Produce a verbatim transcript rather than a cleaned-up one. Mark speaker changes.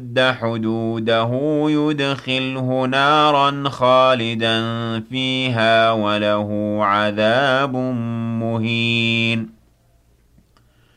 Speaker 1: يتعد حدوده يدخله نارا خالدا فيها وله عذاب مهين